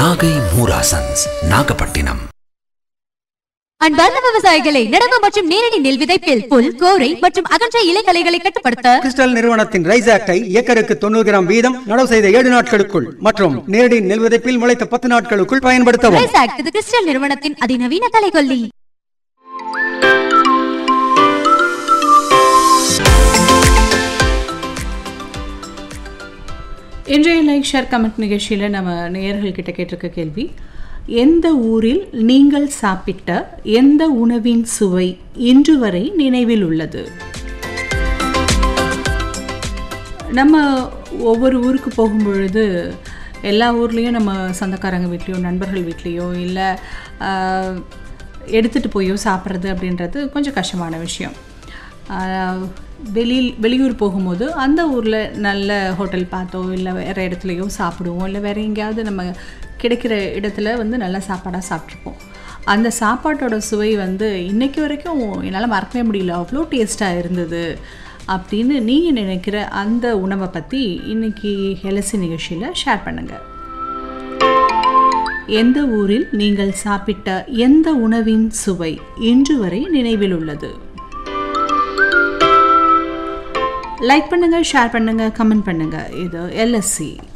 நாகை மூராசன்ஸ் நாகப்பட்டினம். அன்பார்ந்த விவசாயிகளை, நடவு மற்றும் நேரடி நெல் விதைப்பில் புல், கோரை மற்றும் அகன்ற இலைகளைகளை கட்டுப்படுத்த கிறிஸ்டல் நிறுவனத்தின் ரைஸ் ஆக்டை ஏக்கருக்கு 90 கிராம் வீதம் நடவு செய்த 7 நாட்களுக்குள் மற்றும் நேரடி நெல் விதைப்பில் முளைத்த 10 நாட்களுக்குள் பயன்படுத்தவும். ரைஸ் ஆக்ட் இது கிறிஸ்டல் நிறுவனத்தின் அதிநவீன கலைகொல்லி. இன்றைய லைக் ஷேர் கமெண்ட் நிகழ்ச்சியில் நம்ம நேயர்கள் கிட்ட கேட்டிருக்க கேள்வி, எந்த ஊரில் நீங்கள் சாப்பிட்ட எந்த உணவின் சுவை இன்று வரை நினைவில் உள்ளது? நம்ம ஒவ்வொரு ஊருக்கு போகும்பொழுது எல்லா ஊர்லேயும் நம்ம சொந்தக்காரங்க வீட்லேயோ நண்பர்கள் வீட்லேயோ இல்லை எடுத்துகிட்டு போயோ சாப்பிட்றது அப்படின்றது கொஞ்சம் கஷ்டமான விஷயம். வெளியூர் போகும்போது அந்த ஊரில் நல்ல ஹோட்டல் பார்த்தோ இல்லை வேறு இடத்துலையோ சாப்பிடுவோம், இல்லை வேறு எங்கேயாவது நம்ம கிடைக்கிற இடத்துல நல்ல சாப்பாடாக சாப்பிட்ருப்போம். அந்த சாப்பாட்டோட சுவை இன்றைக்கி வரைக்கும் என்னால் மறக்கவே முடியல, அவ்வளோ டேஸ்ட்டாக இருந்தது அப்படின்னு நீங்கள் நினைக்கிற அந்த உணவை பற்றி இன்றைக்கி ஹெலசி நிகழ்ச்சியில் ஷேர் பண்ணுங்கள். எந்த ஊரில் நீங்கள் சாப்பிட்ட எந்த உணவின் சுவை இன்று வரை நினைவில் உள்ளது? லைக் பண்ணுங்கள், ஷேர் பண்ணுங்கள், கமெண்ட் பண்ணுங்கள். இது LSC.